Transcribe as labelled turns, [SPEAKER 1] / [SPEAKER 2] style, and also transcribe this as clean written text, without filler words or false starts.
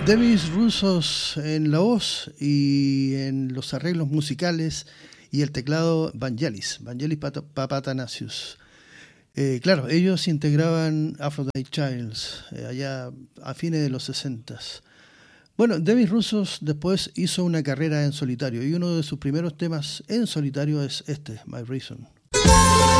[SPEAKER 1] Demis Roussos en la voz y en los arreglos musicales y el teclado Vangelis Papatanasius. Claro, ellos integraban Aphrodite Childs allá a fines de los 60. Bueno, Demis Roussos después hizo una carrera en solitario y uno de sus primeros temas en solitario es este, My Reason.